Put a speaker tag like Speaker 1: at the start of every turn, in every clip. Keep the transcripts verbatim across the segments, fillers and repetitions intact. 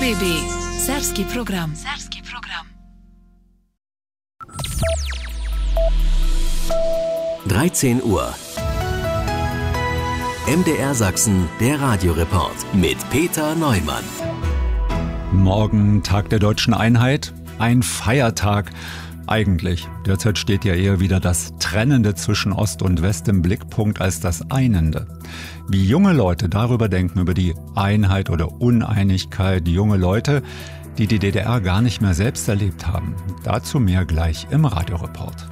Speaker 1: B B. Serbski program. Serbski program.
Speaker 2: dreizehn Uhr. M D R Sachsen, der Radioreport mit Peter Neumann.
Speaker 3: Morgen Tag der Deutschen Einheit, ein Feiertag. Eigentlich. Derzeit steht ja eher wieder das Trennende zwischen Ost und West im Blickpunkt als das Einende. Wie junge Leute darüber denken, über die Einheit oder Uneinigkeit, junge Leute, die die D D R gar nicht mehr selbst erlebt haben. Dazu mehr gleich im Radioreport.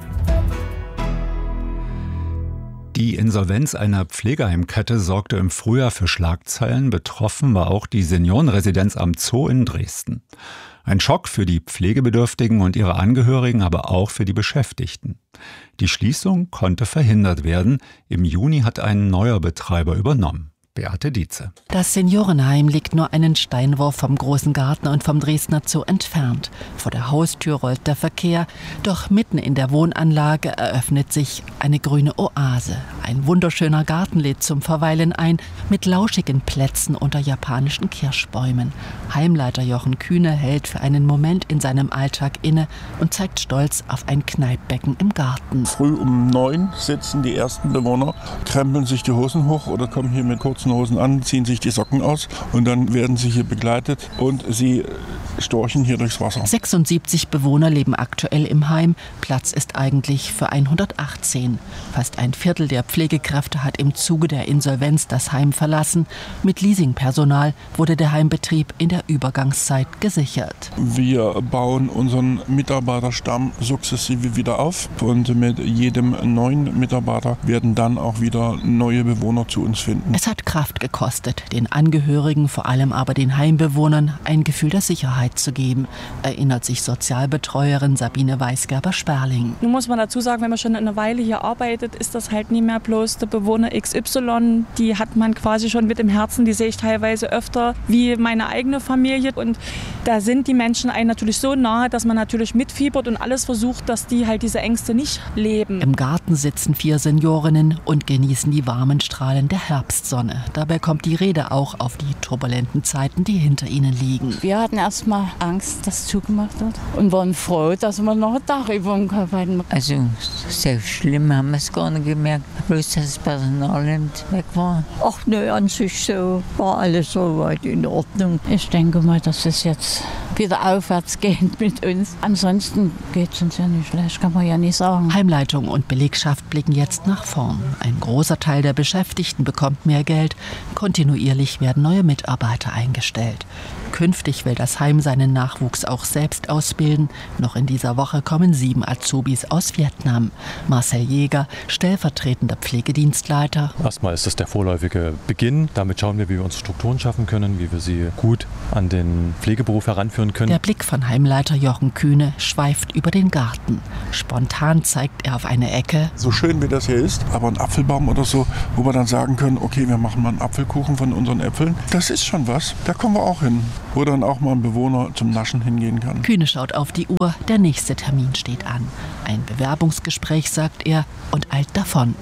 Speaker 3: Die Insolvenz einer Pflegeheimkette sorgte im Frühjahr für Schlagzeilen. Betroffen war auch die Seniorenresidenz am Zoo in Dresden. Ein Schock für die Pflegebedürftigen und ihre Angehörigen, aber auch für die Beschäftigten. Die Schließung konnte verhindert werden. Im Juni hat ein neuer Betreiber übernommen. Beate Dietze.
Speaker 4: Das Seniorenheim liegt nur einen Steinwurf vom Großen Garten und vom Dresdner Zoo entfernt. Vor der Haustür rollt der Verkehr, doch mitten in der Wohnanlage eröffnet sich eine grüne Oase. Ein wunderschöner Garten lädt zum Verweilen ein, mit lauschigen Plätzen unter japanischen Kirschbäumen. Heimleiter Jochen Kühne hält für einen Moment in seinem Alltag inne und zeigt stolz auf ein Kneippbecken im Garten.
Speaker 5: Früh um neun sitzen die ersten Bewohner, krempeln sich die Hosen hoch oder kommen hier mit kurzen Hosen an, ziehen sich die Socken aus und dann werden sie hier begleitet und sie storchen hier durchs Wasser.
Speaker 4: sechsundsiebzig Bewohner leben aktuell im Heim. Platz ist eigentlich für hundertachtzehn. Fast ein Viertel der Pflegekräfte hat im Zuge der Insolvenz das Heim verlassen. Mit Leasingpersonal wurde der Heimbetrieb in der Übergangszeit gesichert.
Speaker 5: Wir bauen unseren Mitarbeiterstamm sukzessive wieder auf und mit jedem neuen Mitarbeiter werden dann auch wieder neue Bewohner zu uns finden.
Speaker 4: Es hat Kraft gekostet, den Angehörigen, vor allem aber den Heimbewohnern, ein Gefühl der Sicherheit zu geben, erinnert sich Sozialbetreuerin Sabine Weisgerber-Sperling.
Speaker 6: Nun muss man dazu sagen, wenn man schon eine Weile hier arbeitet, ist das halt nie mehr bloß der Bewohner X Y. Die hat man quasi schon mit im Herzen, die sehe ich teilweise öfter wie meine eigene Familie. Und da sind die Menschen einem natürlich so nahe, dass man natürlich mitfiebert und alles versucht, dass die halt diese Ängste nicht leben.
Speaker 4: Im Garten sitzen vier Seniorinnen und genießen die warmen Strahlen der Herbstsonne. Dabei kommt die Rede auch auf die turbulenten Zeiten, die hinter ihnen liegen.
Speaker 7: Wir hatten erst mal Angst, dass es zugemacht wird und waren froh, dass wir noch ein Dach über dem Kopf hatten.
Speaker 8: Also sehr schlimm haben wir es gar nicht gemerkt, bloß dass das Personal weg war.
Speaker 9: Ach ne, an sich so war alles so weit in Ordnung.
Speaker 7: Ich denke mal, dass es jetzt wieder aufwärts geht mit uns. Ansonsten geht es uns ja nicht schlecht, kann man ja nicht sagen.
Speaker 4: Heimleitung und Belegschaft blicken jetzt nach vorn. Ein großer Teil der Beschäftigten bekommt mehr Geld. Kontinuierlich werden neue Mitarbeiter eingestellt. Künftig will das Heim seinen Nachwuchs auch selbst ausbilden. Noch in dieser Woche kommen sieben Azubis aus Vietnam. Marcel Jäger, stellvertretender Pflegedienstleiter.
Speaker 10: Erstmal ist das der vorläufige Beginn. Damit schauen wir, wie wir unsere Strukturen schaffen können, wie wir sie gut an den Pflegeberuf heranführen können.
Speaker 4: Der Blick von Heimleiter Jochen Kühne schweift über den Garten. Spontan zeigt er auf eine Ecke.
Speaker 5: So schön wie das hier ist, aber ein Apfelbaum oder so, wo wir dann sagen können, okay, wir machen mal einen Apfelkuchen von unseren Äpfeln. Das ist schon was. Da kommen wir auch hin. Wo dann auch mal ein Bewohner zum Naschen hingehen kann.
Speaker 4: Kühne schaut auf die Uhr, der nächste Termin steht an. Ein Bewerbungsgespräch, sagt er, und eilt davon.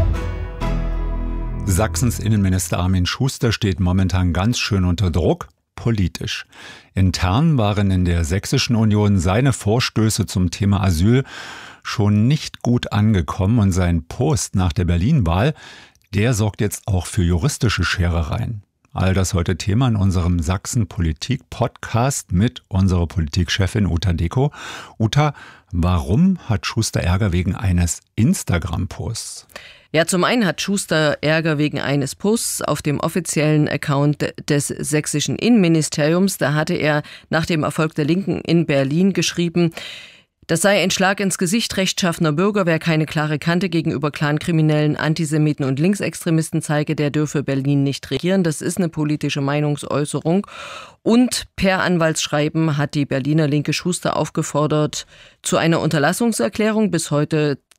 Speaker 3: Sachsens Innenminister Armin Schuster steht momentan ganz schön unter Druck, politisch. Intern waren in der Sächsischen Union seine Vorstöße zum Thema Asyl schon nicht gut angekommen und sein Post nach der Berlin-Wahl, der sorgt jetzt auch für juristische Scherereien. All das heute Thema in unserem Sachsen-Politik-Podcast mit unserer Politikchefin Uta Deko. Uta, warum hat Schuster Ärger wegen eines Instagram-Posts?
Speaker 11: Ja, zum einen hat Schuster Ärger wegen eines Posts auf dem offiziellen Account des sächsischen Innenministeriums. Da hatte er nach dem Erfolg der Linken in Berlin geschrieben, das sei ein Schlag ins Gesicht rechtschaffener Bürger. Wer keine klare Kante gegenüber Clankriminellen, Antisemiten und Linksextremisten zeige, der dürfe Berlin nicht regieren. Das ist eine politische Meinungsäußerung. Und per Anwaltsschreiben hat die Berliner Linke Schuster aufgefordert zu einer Unterlassungserklärung. Bis heute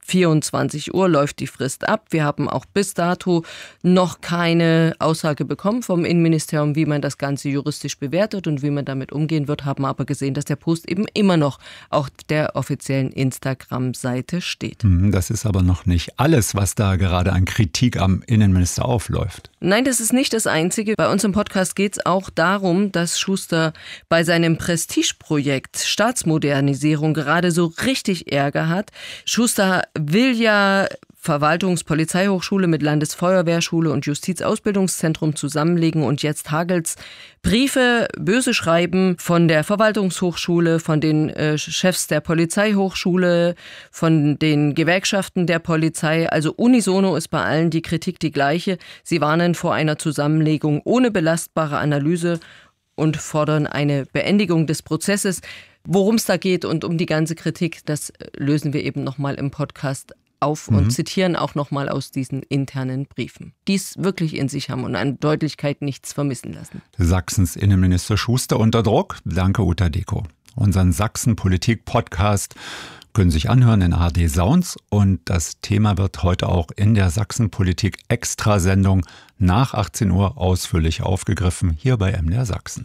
Speaker 11: vierundzwanzig Uhr läuft die Frist ab. Wir haben auch bis dato noch keine Aussage bekommen vom Innenministerium, wie man das Ganze juristisch bewertet und wie man damit umgehen wird, haben aber gesehen, dass der Post eben immer noch auf der offiziellen Instagram-Seite steht.
Speaker 3: Das ist aber noch nicht alles, was da gerade an Kritik am Innenminister aufläuft.
Speaker 11: Nein, das ist nicht das Einzige. Bei uns im Podcast geht es auch darum, dass Schuster bei seinem Prestigeprojekt Staatsmodernisierung gerade so richtig Ärger hat. Schuster will ja Verwaltungs-, Polizeihochschule mit Landesfeuerwehrschule und Justizausbildungszentrum zusammenlegen und jetzt hagelt's Briefe, böse Schreiben von der Verwaltungshochschule, von den äh, Chefs der Polizeihochschule, von den Gewerkschaften der Polizei. Also unisono ist bei allen die Kritik die gleiche. Sie warnen vor einer Zusammenlegung ohne belastbare Analyse und fordern eine Beendigung des Prozesses. Worum es da geht und um die ganze Kritik, das lösen wir eben nochmal im Podcast auf und mhm. zitieren auch nochmal aus diesen internen Briefen, die es wirklich in sich haben und an Deutlichkeit nichts vermissen lassen.
Speaker 3: Sachsens Innenminister Schuster unter Druck. Danke, Uta Deko. Unseren Sachsen-Politik-Podcast können Sie sich anhören in A R D Sounds und das Thema wird heute auch in der Sachsen-Politik-Extrasendung nach achtzehn Uhr ausführlich aufgegriffen, hier bei M D R Sachsen.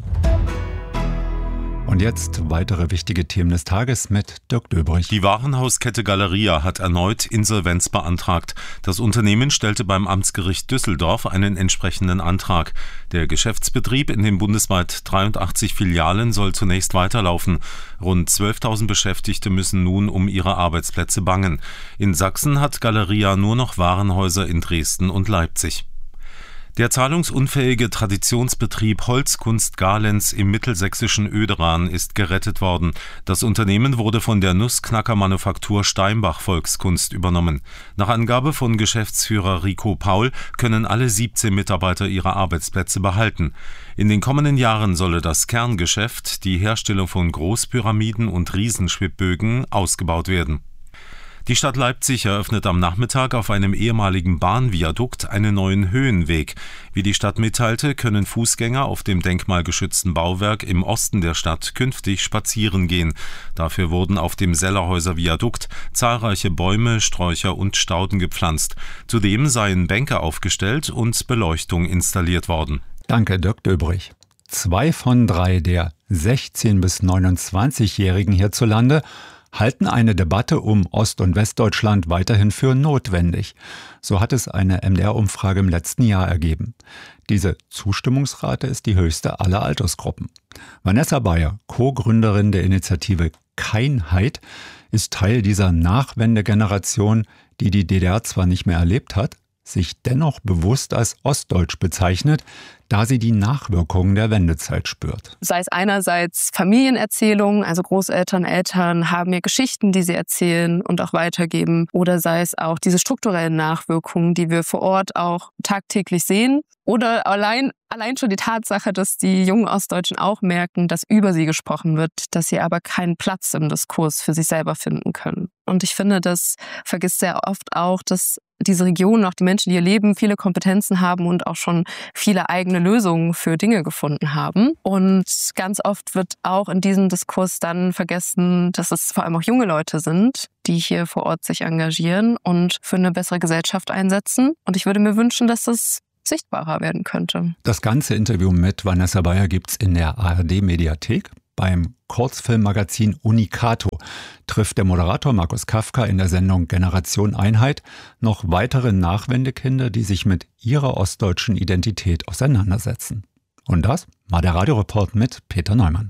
Speaker 3: Und jetzt weitere wichtige Themen des Tages mit Dirk Döbrich.
Speaker 12: Die Warenhauskette Galeria hat erneut Insolvenz beantragt. Das Unternehmen stellte beim Amtsgericht Düsseldorf einen entsprechenden Antrag. Der Geschäftsbetrieb in den bundesweit dreiundachtzig Filialen soll zunächst weiterlaufen. Rund zwölftausend Beschäftigte müssen nun um ihre Arbeitsplätze bangen. In Sachsen hat Galeria nur noch Warenhäuser in Dresden und Leipzig. Der zahlungsunfähige Traditionsbetrieb Holzkunst Galenz im mittelsächsischen Oederan ist gerettet worden. Das Unternehmen wurde von der Nussknacker-Manufaktur Steinbach Volkskunst übernommen. Nach Angabe von Geschäftsführer Rico Paul können alle siebzehn Mitarbeiter ihre Arbeitsplätze behalten. In den kommenden Jahren solle das Kerngeschäft, die Herstellung von Großpyramiden und Riesenschwibbögen, ausgebaut werden. Die Stadt Leipzig eröffnet am Nachmittag auf einem ehemaligen Bahnviadukt einen neuen Höhenweg. Wie die Stadt mitteilte, können Fußgänger auf dem denkmalgeschützten Bauwerk im Osten der Stadt künftig spazieren gehen. Dafür wurden auf dem Sellerhäuser Viadukt zahlreiche Bäume, Sträucher und Stauden gepflanzt. Zudem seien Bänke aufgestellt und Beleuchtung installiert worden.
Speaker 3: Danke, Dirk Döbrich. Zwei von drei der sechzehn- bis neunundzwanzigjährigen hierzulande halten eine Debatte um Ost- und Westdeutschland weiterhin für notwendig. So hat es eine M D R-Umfrage im letzten Jahr ergeben. Diese Zustimmungsrate ist die höchste aller Altersgruppen. Vanessa Bayer, Co-Gründerin der Initiative Keinheit, ist Teil dieser Nachwendegeneration, die die D D R zwar nicht mehr erlebt hat, sich dennoch bewusst als Ostdeutsch bezeichnet, da sie die Nachwirkungen der Wendezeit spürt.
Speaker 13: Sei es einerseits Familienerzählungen, also Großeltern, Eltern haben mir Geschichten, die sie erzählen und auch weitergeben, oder sei es auch diese strukturellen Nachwirkungen, die wir vor Ort auch tagtäglich sehen. Oder allein, allein schon die Tatsache, dass die jungen Ostdeutschen auch merken, dass über sie gesprochen wird, dass sie aber keinen Platz im Diskurs für sich selber finden können. Und ich finde, das vergisst sehr oft auch, dass diese Region, auch die Menschen, die hier leben, viele Kompetenzen haben und auch schon viele eigene Lösungen für Dinge gefunden haben. Und ganz oft wird auch in diesem Diskurs dann vergessen, dass es vor allem auch junge Leute sind, die hier vor Ort sich engagieren und für eine bessere Gesellschaft einsetzen. Und ich würde mir wünschen, dass das sichtbarer werden könnte.
Speaker 3: Das ganze Interview mit Vanessa Bayer gibt's in der A R D-Mediathek. Beim Kurzfilmmagazin Unicato trifft der Moderator Markus Kafka in der Sendung Generation Einheit noch weitere Nachwendekinder, die sich mit ihrer ostdeutschen Identität auseinandersetzen. Und das war der Radioreport mit Peter Neumann.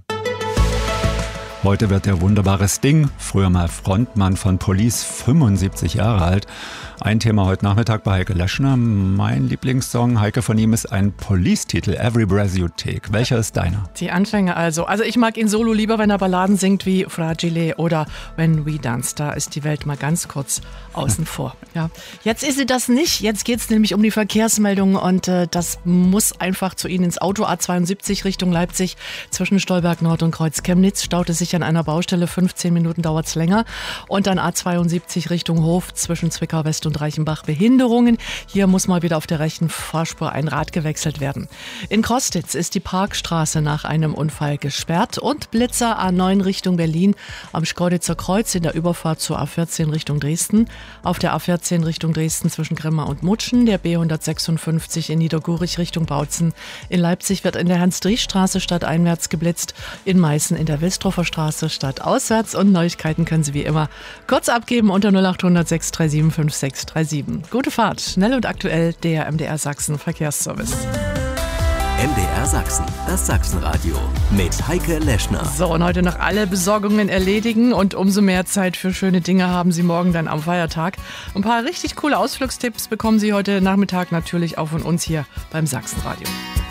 Speaker 3: Heute wird der wunderbare Sting, früher mal Frontmann von Police, fünfundsiebzig Jahre alt. Ein Thema heute Nachmittag bei Heike Leschner. Mein Lieblingssong, Heike, von ihm ist ein Police-Titel, Every Breath You Take. Welcher ist deiner?
Speaker 14: Die Anfänge also. Also ich mag ihn solo lieber, wenn er Balladen singt wie Fragile oder When We Dance. Da ist die Welt mal ganz kurz außen vor. Ja. Jetzt ist sie das nicht. Jetzt geht es nämlich um die Verkehrsmeldungen und äh, das muss einfach zu Ihnen ins Auto. A zweiundsiebzig Richtung Leipzig zwischen Stolberg Nord und Kreuz Chemnitz staute sich an einer Baustelle, fünfzehn Minuten dauert es länger. Und dann A zweiundsiebzig Richtung Hof zwischen Zwickau West und Reichenbach Behinderungen. Hier muss mal wieder auf der rechten Fahrspur ein Rad gewechselt werden. In Krostitz ist die Parkstraße nach einem Unfall gesperrt und Blitzer A neun Richtung Berlin am Schkeuditzer Kreuz in der Überfahrt zur A vierzehn Richtung Dresden. Auf der A vierzehn Richtung Dresden zwischen Grimma und Mutschen, der B hundertsechsundfünfzig in Niedergurich Richtung Bautzen. In Leipzig wird in der Hans-Driesch-Straße stadteinwärts geblitzt, in Meißen in der Wilsdorfer Straße stadtauswärts und Neuigkeiten können Sie wie immer kurz abgeben unter null acht hundert sechs drei sieben fünf sechs drei sieben. Gute Fahrt, schnell und aktuell, der M D R Sachsen Verkehrsservice.
Speaker 2: M D R Sachsen, das Sachsenradio mit Heike Leschner.
Speaker 14: So, und heute noch alle Besorgungen erledigen und umso mehr Zeit für schöne Dinge haben Sie morgen dann am Feiertag. Ein paar richtig coole Ausflugstipps bekommen Sie heute Nachmittag natürlich auch von uns hier beim Sachsenradio.